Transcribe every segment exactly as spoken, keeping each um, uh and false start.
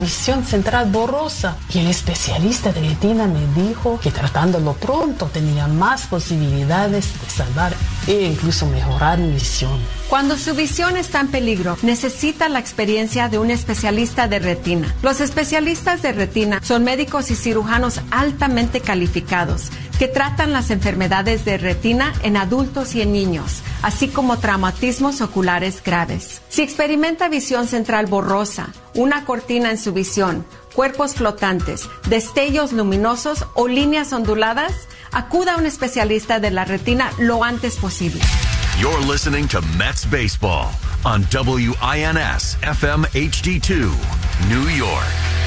visión central borrosa y el especialista de retina me dijo que tratándolo pronto tenía más posibilidades de salvar e incluso mejorar mi visión. Cuando su visión está en peligro, necesita la experiencia de un especialista de retina. Los especialistas de retina son médicos y cirujanos altamente calificados que tratan las enfermedades de retina en adultos y en niños, así como traumatismos oculares graves. Si experimenta visión central borrosa, una cortina en su visión, cuerpos flotantes, destellos luminosos o líneas onduladas, acuda a un especialista de la retina lo antes posible. You're listening to Mets Baseball on W I N S F M H D two, New York.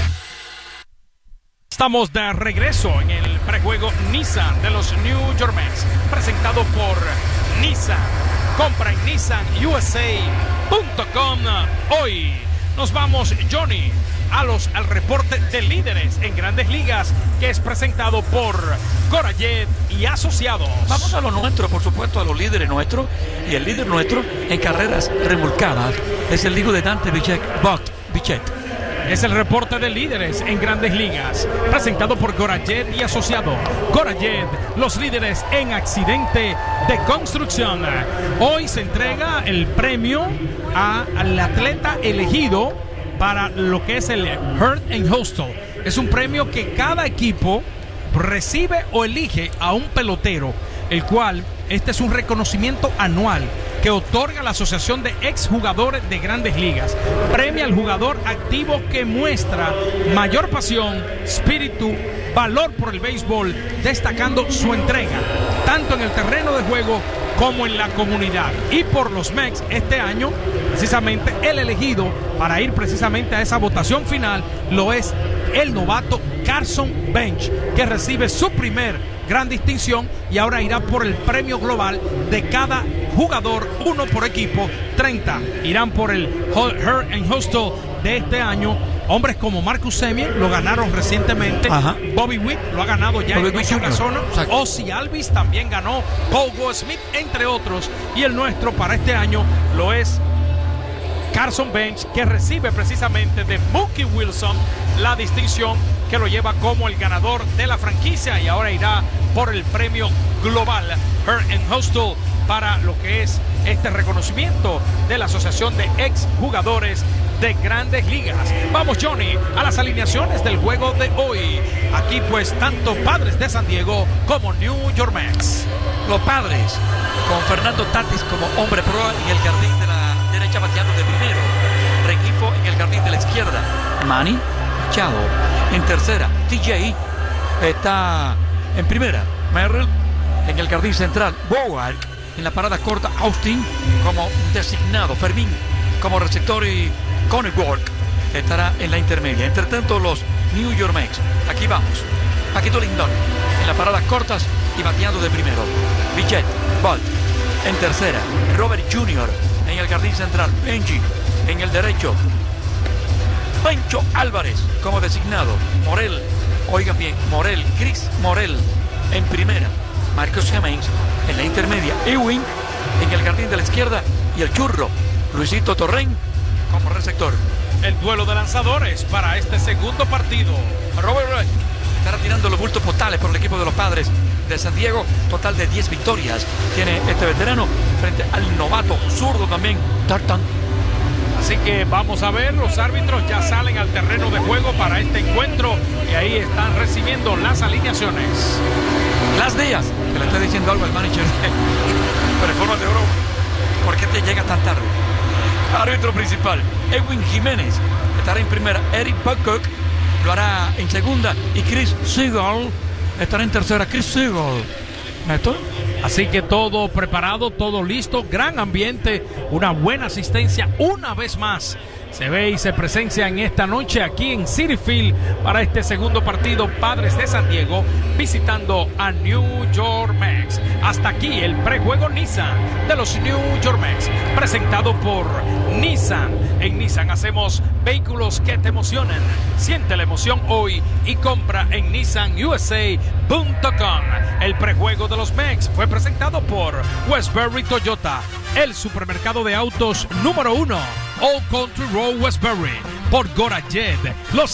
Estamos de regreso en el prejuego Nissan de los New York Mets, presentado por Nissan. Compra en Nissan U S A punto com. Hoy nos vamos, Johnny, a los, al reporte de líderes en Grandes Ligas, que es presentado por Corayet y Asociados. Vamos a lo nuestro, por supuesto, a los líderes nuestros. Y el líder nuestro en carreras remolcadas es el hijo de Dante Bichette, Buck Bichette. Es el reporte de líderes en Grandes Ligas, presentado por Corayet y Asociado. Corayet, los líderes en accidente de construcción. Hoy se entrega el premio a, al atleta elegido para lo que es el Hurt and Hostel. Es un premio que cada equipo recibe o elige a un pelotero, el cual este es un reconocimiento anual que otorga la Asociación de Exjugadores de Grandes Ligas. Premia al jugador activo que muestra mayor pasión, espíritu, valor por el béisbol, destacando su entrega, tanto en el terreno de juego como en la comunidad. Y por los Mets este año, precisamente el elegido para ir precisamente a esa votación final lo es el novato Carson Bench, que recibe su primer gran distinción y ahora irá por el premio global de cada jugador, uno por equipo. Treinta irán por el Hurt and Hostel de este año. Hombres como Marcus Semien lo ganaron recientemente. Ajá. Bobby Witt lo ha ganado ya Bobby en dos ocasiones. Ozzie Albies también ganó. Paul Goldschmidt, entre otros. Y el nuestro para este año lo es Carson Bench, que recibe precisamente de Mookie Wilson la distinción que lo lleva como el ganador de la franquicia, y ahora irá por el premio global Hurt and Hostel para lo que es este reconocimiento de la Asociación de Exjugadores de Grandes Ligas. Vamos, Johnny, a las alineaciones del juego de hoy. Aquí pues tanto Padres de San Diego como New York Mets. Los Padres con Fernando Tatis como hombre proa en el jardín de la derecha, bateando de primero. Rengifo en el jardín de la izquierda. Manny Machado en tercera. T J está en primera. Merrill en el jardín central. Bogart en la parada corta. Austin como designado. Fermín como receptor y Connie Work estará en la intermedia. Entre tanto, los New York Mets. Aquí vamos. Paquito Lindón en las paradas cortas y bateando de primero. Bichette, Bolt en tercera. Robert junior en el jardín central. Benji en el derecho. Pancho Álvarez como designado. Morel, oigan bien, Morel, Chris Morel en primera. Marcus Hemmings en la intermedia. Ewing en el jardín de la izquierda. Y el churro, Luisito Torren como receptor. El duelo de lanzadores para este segundo partido. Robert Wright estará tirando los bultos postales por el equipo de los Padres de San Diego. Total de diez victorias tiene este veterano frente al novato zurdo también, Tartan. Así que vamos a ver, los árbitros ya salen al terreno de juego para este encuentro y ahí están recibiendo las alineaciones. Las Díaz, que le está diciendo algo al manager de Reforma de Oro. ¿Por qué te llega tan tarde? Árbitro principal, Edwin Jiménez estará en primera. Eric Buckcock lo hará en segunda y Chris Seagull estará en tercera. Chris Seagull, Néstor. Así que todo preparado, todo listo, gran ambiente, una buena asistencia una vez más. Se ve y se presencia en esta noche aquí en Citi Field para este segundo partido. Padres de San Diego visitando a New York Mets. Hasta aquí el prejuego Nissan de los New York Mets, presentado por Nissan. En Nissan hacemos vehículos que te emocionan. Siente la emoción hoy y compra en Nissan U S A punto com. El prejuego de los Mets fue presentado por Westbury Toyota, el supermercado de autos número uno Old Country Road, Westbury, por Gorayet. Los